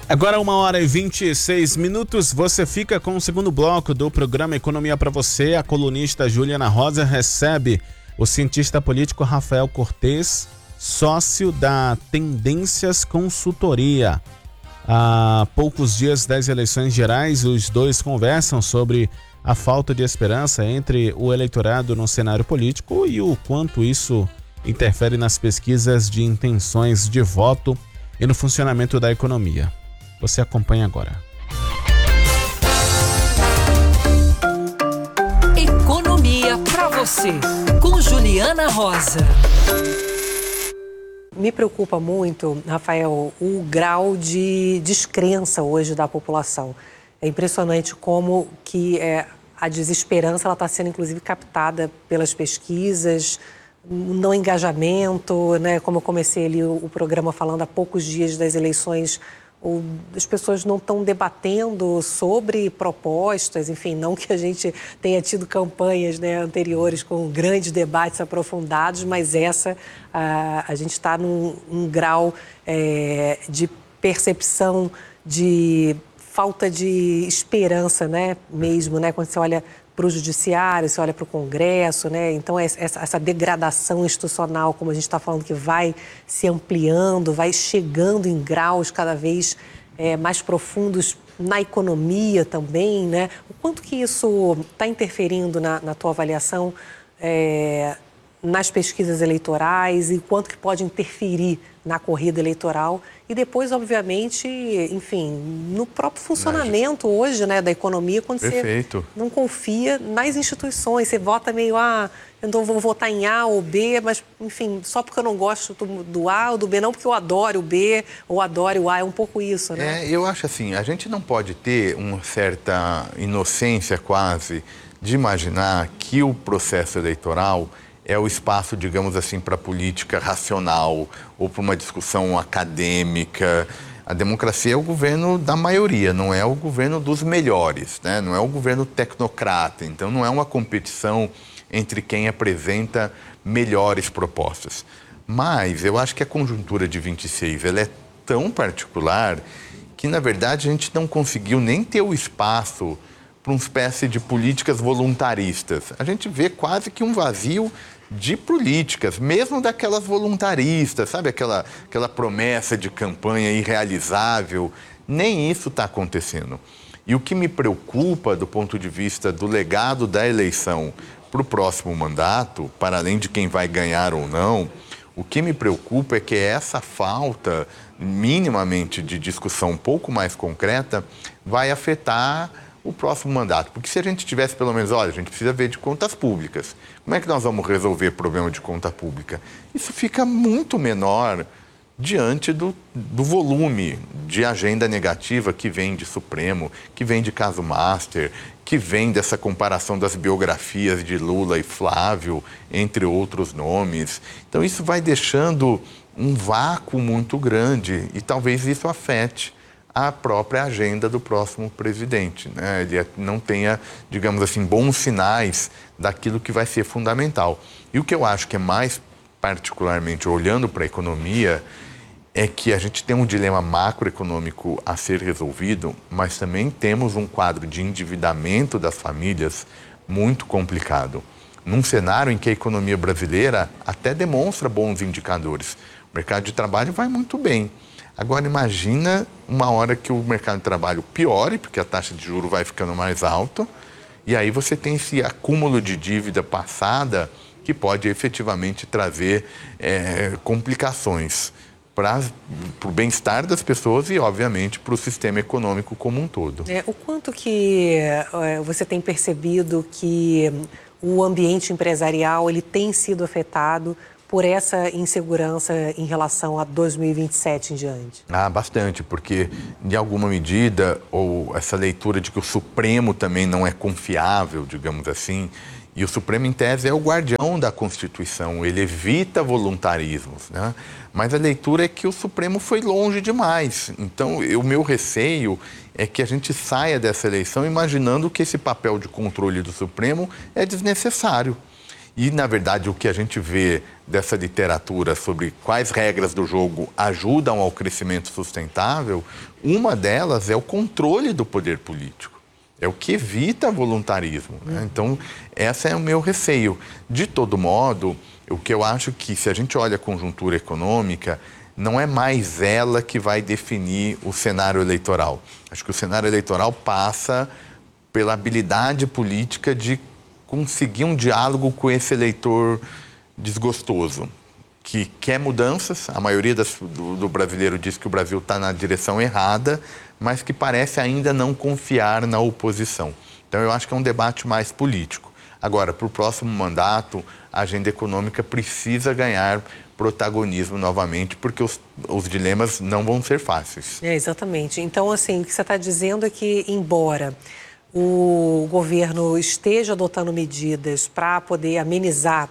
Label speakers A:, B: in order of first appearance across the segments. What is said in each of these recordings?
A: Agora 1h26, você fica com o segundo bloco do programa Economia para Você. A colunista Juliana Rosa recebe o cientista político Rafael Cortes, sócio da Tendências Consultoria. Há poucos dias das eleições gerais, os dois conversam sobre a falta de esperança entre o eleitorado no cenário político e o quanto isso interfere nas pesquisas de intenções de voto e no funcionamento da economia. Você acompanha agora.
B: Economia para você, com Juliana Rosa.
C: Me preocupa muito, Rafael, o grau de descrença hoje da população. É impressionante como que a desesperança está sendo, inclusive, captada pelas pesquisas, no engajamento, né? Como eu comecei ali o programa falando há poucos dias das eleições, as pessoas não estão debatendo sobre propostas, enfim, não que a gente tenha tido campanhas, né, anteriores com grandes debates aprofundados, mas a gente está num grau de percepção, de falta de esperança, né, mesmo, né, quando você olha para o judiciário, você olha para o Congresso, né? Então essa degradação institucional, como a gente está falando, que vai se ampliando, vai chegando em graus cada vez mais profundos na economia também, né? O quanto que isso está interferindo na tua avaliação nas pesquisas eleitorais e quanto que pode interferir na corrida eleitoral e depois, obviamente, enfim, no próprio funcionamento hoje, né, da economia, quando
D: Perfeito.
C: Você não confia nas instituições, você vota meio, eu não vou votar em A ou B, mas, enfim, só porque eu não gosto do A ou do B, não porque eu adoro o B ou adoro o A, é um pouco isso, né?
D: Eu acho assim, a gente não pode ter uma certa inocência quase de imaginar que o processo eleitoral é o espaço, digamos assim, para a política racional ou para uma discussão acadêmica. A democracia é o governo da maioria, não é o governo dos melhores, né? Não é o governo tecnocrata. Então, não é uma competição entre quem apresenta melhores propostas. Mas eu acho que a conjuntura de 26 ela é tão particular que, na verdade, a gente não conseguiu nem ter o espaço para uma espécie de políticas voluntaristas. A gente vê quase que um vazio de políticas, mesmo daquelas voluntaristas, sabe? Aquela promessa de campanha irrealizável. Nem isso está acontecendo. E o que me preocupa do ponto de vista do legado da eleição para o próximo mandato, para além de quem vai ganhar ou não, o que me preocupa é que essa falta minimamente de discussão um pouco mais concreta vai afetar o próximo mandato. Porque se a gente tivesse pelo menos, olha, a gente precisa ver de contas públicas. Como é que nós vamos resolver o problema de conta pública? Isso fica muito menor diante do volume de agenda negativa que vem de Supremo, que vem de caso Master, que vem dessa comparação das biografias de Lula e Flávio, entre outros nomes. Então isso vai deixando um vácuo muito grande e talvez isso afete a própria agenda do próximo presidente, né? Ele não tenha, digamos assim, bons sinais daquilo que vai ser fundamental. E o que eu acho que é mais particularmente olhando para a economia é que a gente tem um dilema macroeconômico a ser resolvido, mas também temos um quadro de endividamento das famílias muito complicado. Num cenário em que a economia brasileira até demonstra bons indicadores. O mercado de trabalho vai muito bem. Agora, imagina uma hora que o mercado de trabalho piore, porque a taxa de juros vai ficando mais alta, e aí você tem esse acúmulo de dívida passada que pode efetivamente trazer complicações para o bem-estar das pessoas e, obviamente, para o sistema econômico como um todo.
C: O quanto que você tem percebido que o ambiente empresarial ele tem sido afetado por essa insegurança em relação a 2027 em diante?
D: Bastante, porque, de alguma medida, ou essa leitura de que o Supremo também não é confiável, digamos assim, e o Supremo, em tese, é o guardião da Constituição, ele evita voluntarismos, né? Mas a leitura é que o Supremo foi longe demais. Então, o meu receio é que a gente saia dessa eleição imaginando que esse papel de controle do Supremo é desnecessário. E, na verdade, o que a gente vê dessa literatura sobre quais regras do jogo ajudam ao crescimento sustentável, uma delas é o controle do poder político. É o que evita voluntarismo, né? Então, esse é o meu receio. De todo modo, o que eu acho que, se a gente olha a conjuntura econômica, não é mais ela que vai definir o cenário eleitoral. Acho que o cenário eleitoral passa pela habilidade política de conseguir um diálogo com esse eleitor desgostoso, que quer mudanças. A maioria do brasileiro diz que o Brasil está na direção errada, mas que parece ainda não confiar na oposição. Então, eu acho que é um debate mais político. Agora, para o próximo mandato, a agenda econômica precisa ganhar protagonismo novamente, porque os dilemas não vão ser fáceis.
C: Exatamente. Então, assim, o que você está dizendo é que, embora o governo esteja adotando medidas para poder amenizar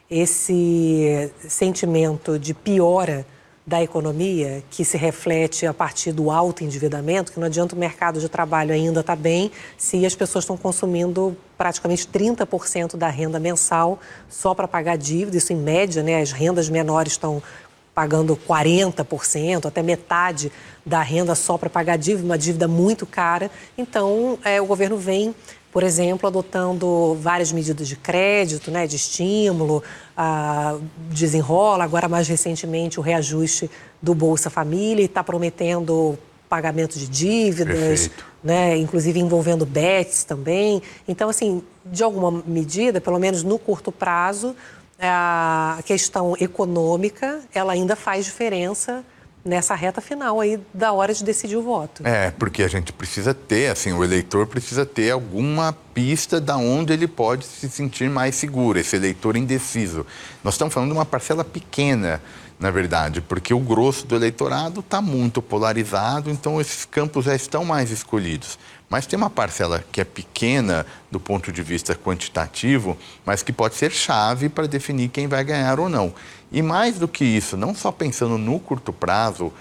C: esse sentimento de piora da economia, que se reflete a partir do alto endividamento, que não adianta o mercado de trabalho ainda estar bem se as pessoas estão consumindo praticamente 30% da renda mensal só para pagar dívida. Isso em média, né? As rendas menores estão pagando 40%, até metade da renda só para pagar dívida, uma dívida muito cara. Então, o governo vem, por exemplo, adotando várias medidas de crédito, né, de estímulo, desenrola, agora mais recentemente o reajuste do Bolsa Família, e está prometendo pagamento de dívidas, né, inclusive envolvendo bets também. Então, assim, de alguma medida, pelo menos no curto prazo, a questão econômica, ela ainda faz diferença nessa reta final aí da hora de decidir o voto.
D: Porque a gente precisa ter, assim, o eleitor precisa ter alguma pista de onde ele pode se sentir mais seguro, esse eleitor indeciso. Nós estamos falando de uma parcela pequena, na verdade, porque o grosso do eleitorado está muito polarizado, então esses campos já estão mais escolhidos. Mas tem uma parcela que é pequena do ponto de vista quantitativo, mas que pode ser chave para definir quem vai ganhar ou não. E mais do que isso, não só pensando no curto prazo,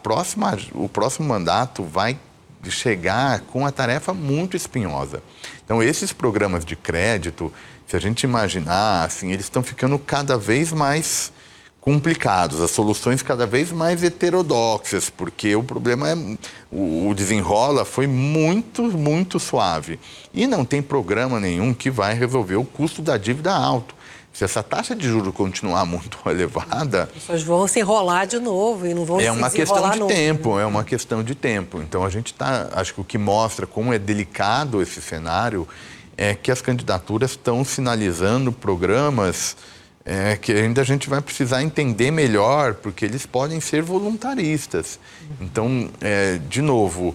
D: o próximo mandato vai chegar com uma tarefa muito espinhosa. Então, esses programas de crédito, se a gente imaginar, assim, eles estão ficando cada vez mais complicados, as soluções cada vez mais heterodoxas, porque o problema o desenrola foi muito, muito suave. E não tem programa nenhum que vai resolver o custo da dívida alto. Se essa taxa de juros continuar muito elevada...
C: As pessoas vão se enrolar de novo e não vão se desenrolar.
D: É uma questão de tempo, é uma questão de tempo. Então, a gente está... Acho que o que mostra como é delicado esse cenário é que as candidaturas estão sinalizando programas que ainda a gente vai precisar entender melhor, porque eles podem ser voluntaristas. Então, de novo,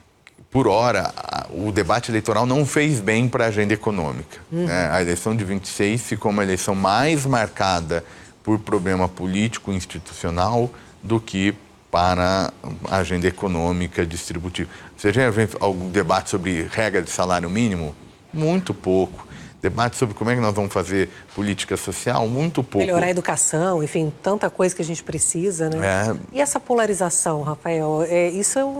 D: por hora, o debate eleitoral não fez bem para a agenda econômica. Né? A eleição de 26 ficou uma eleição mais marcada por problema político institucional do que para a agenda econômica distributiva. Você já viu algum debate sobre regra de salário mínimo? Muito pouco. Debate sobre como é que nós vamos fazer política social, muito pouco.
C: Melhorar a educação, enfim, tanta coisa que a gente precisa, né? E essa polarização, Rafael, isso é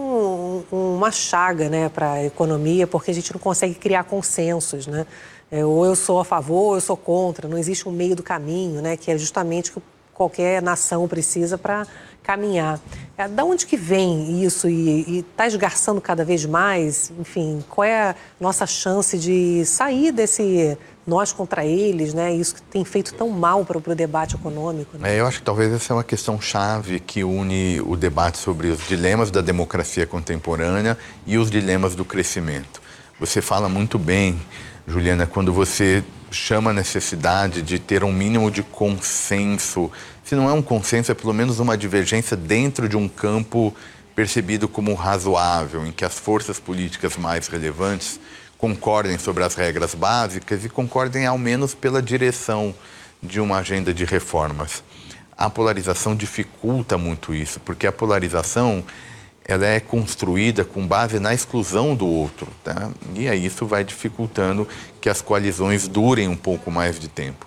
C: uma chaga, né, para a economia, porque a gente não consegue criar consensos, né? Ou eu sou a favor, ou eu sou contra, não existe um meio do caminho, né, que é justamente o que qualquer nação precisa para caminhar. Da onde que vem isso e está esgarçando cada vez mais? Enfim, qual é a nossa chance de sair desse nós contra eles, né? Isso que tem feito tão mal para o debate econômico, né?
D: Eu acho que talvez essa é uma questão chave que une o debate sobre os dilemas da democracia contemporânea e os dilemas do crescimento. Você fala muito bem, Juliana, quando você chama a necessidade de ter um mínimo de consenso. Se não é um consenso, é pelo menos uma divergência dentro de um campo percebido como razoável, em que as forças políticas mais relevantes concordem sobre as regras básicas e concordem ao menos pela direção de uma agenda de reformas. A polarização dificulta muito isso, porque a polarização ela é construída com base na exclusão do outro, tá? E aí isso vai dificultando que as coalizões durem um pouco mais de tempo.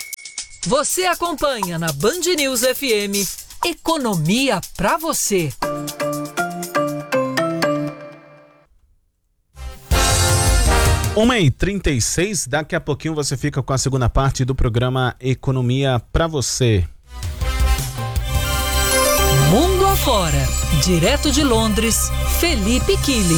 B: Você acompanha na Band News FM Economia pra você.
A: 1h36, daqui a pouquinho você fica com a segunda parte do programa Economia pra você.
B: Mundo afora, direto de Londres, Felipe Killing.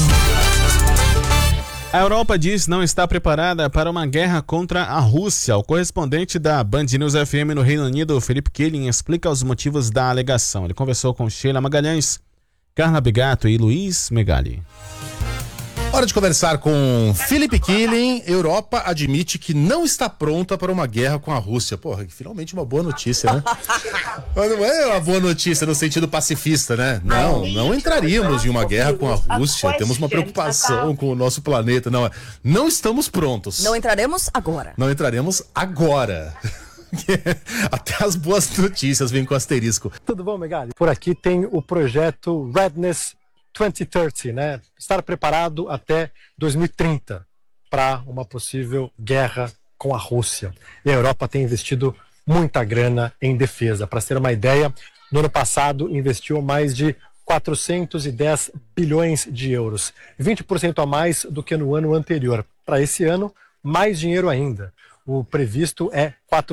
A: A Europa diz não estar preparada para uma guerra contra a Rússia. O correspondente da Band News FM no Reino Unido, Felipe Killing, explica os motivos da alegação. Ele conversou com Sheila Magalhães, Carla Bigato e Luiz Megali.
E: Hora de conversar com Felipe Killing. Europa admite que não está pronta para uma guerra com a Rússia. Porra, finalmente uma boa notícia, né? Mas não é uma boa notícia no sentido pacifista, né? Não entraríamos em uma guerra com a Rússia. Temos uma preocupação com o nosso planeta. Não estamos prontos.
F: Não entraremos agora.
E: Não entraremos agora. Até as boas notícias vêm com asterisco.
G: Tudo bom, Megali? Por aqui tem o projeto Readiness 2030, né? Estar preparado até 2030 para uma possível guerra com a Rússia. E a Europa tem investido muita grana em defesa. Para ter uma ideia, no ano passado investiu mais de 410 bilhões de euros, 20% a mais do que no ano anterior. Para esse ano, mais dinheiro ainda. O previsto é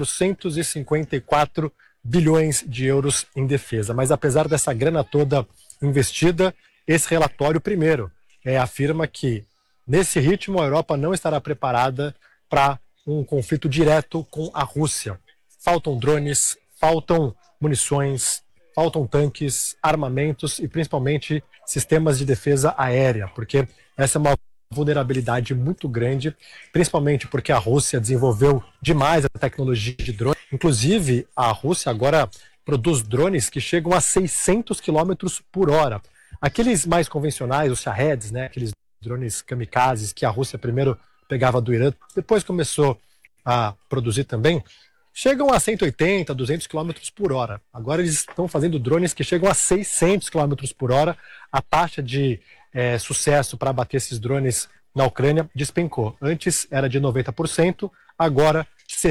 G: 454 bilhões de euros em defesa. Mas apesar dessa grana toda investida, esse relatório, primeiro, afirma que, nesse ritmo, a Europa não estará preparada para um conflito direto com a Rússia. Faltam drones, faltam munições, faltam tanques, armamentos e, principalmente, sistemas de defesa aérea, porque essa é uma vulnerabilidade muito grande, principalmente porque a Rússia desenvolveu demais a tecnologia de drone. Inclusive, a Rússia agora produz drones que chegam a 600 km por hora. Aqueles mais convencionais, os Shahed, né, aqueles drones kamikazes que a Rússia primeiro pegava do Irã, depois começou a produzir também, chegam a 180, 200 km por hora. Agora eles estão fazendo drones que chegam a 600 km por hora. A taxa de sucesso para abater esses drones na Ucrânia despencou. Antes era de 90%, agora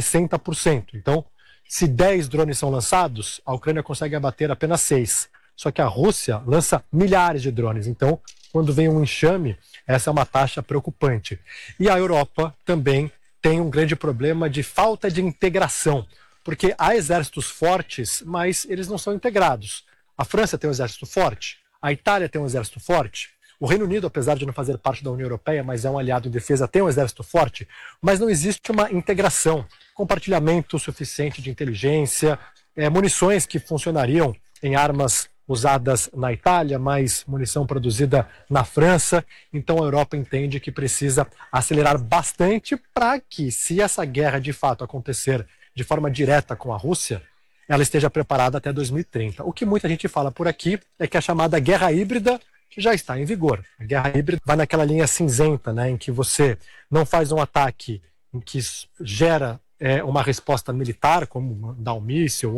G: 60%. Então, se 10 drones são lançados, a Ucrânia consegue abater apenas 6. Só que a Rússia lança milhares de drones. Então, quando vem um enxame, essa é uma taxa preocupante. E a Europa também tem um grande problema de falta de integração, porque há exércitos fortes, mas eles não são integrados. A França tem um exército forte, a Itália tem um exército forte, o Reino Unido, apesar de não fazer parte da União Europeia, mas é um aliado em defesa, tem um exército forte, mas não existe uma integração, compartilhamento suficiente de inteligência, munições que funcionariam em armas usadas na Itália, mais munição produzida na França. Então a Europa entende que precisa acelerar bastante para que, se essa guerra de fato acontecer de forma direta com a Rússia, ela esteja preparada até 2030. O que muita gente fala por aqui é que a chamada guerra híbrida já está em vigor. A guerra híbrida vai naquela linha cinzenta, né, em que você não faz um ataque em que gera uma resposta militar, como mandar um míssil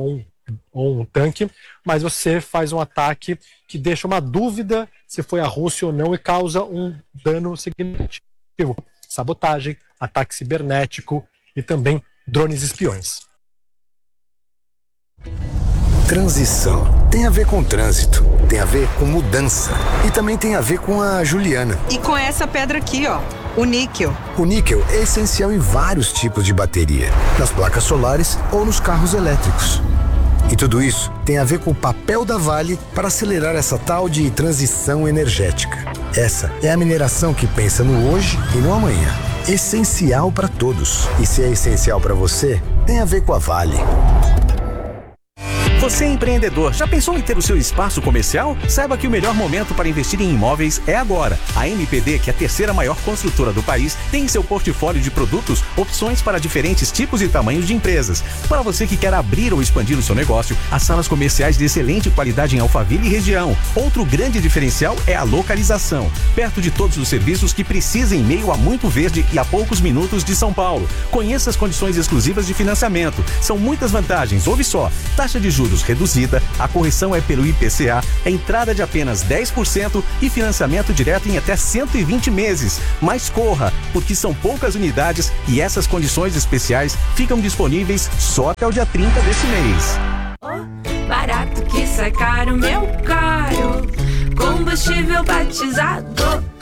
G: ou um tanque, mas você faz um ataque que deixa uma dúvida se foi a Rússia ou não e causa um dano significativo. Sabotagem, ataque cibernético e também drones espiões.
H: Transição tem a ver com trânsito, tem a ver com mudança e também tem a ver com a Juliana.
I: E com essa pedra aqui, ó, o níquel.
H: O níquel é essencial em vários tipos de bateria, nas placas solares ou nos carros elétricos. E tudo isso tem a ver com o papel da Vale para acelerar essa tal de transição energética. Essa é a mineração que pensa no hoje e no amanhã. Essencial para todos. E se é essencial para você, tem a ver com a Vale.
J: Você é empreendedor, já pensou em ter o seu espaço comercial? Saiba que o melhor momento para investir em imóveis é agora. A MPD, que é a terceira maior construtora do país, tem em seu portfólio de produtos opções para diferentes tipos e tamanhos de empresas. Para você que quer abrir ou expandir o seu negócio, as salas comerciais de excelente qualidade em Alphaville e região. Outro grande diferencial é a localização, perto de todos os serviços que precisa em meio a muito verde e a poucos minutos de São Paulo. Conheça as condições exclusivas de financiamento. São muitas vantagens, ouve só. Taxa de juros reduzida, a correção é pelo IPCA, entrada de apenas 10% e financiamento direto em até 120 meses. Mas corra, porque são poucas unidades e essas condições especiais ficam disponíveis só até o dia 30 desse mês.
K: Barato que sai caro, meu caro. Combustível batizado.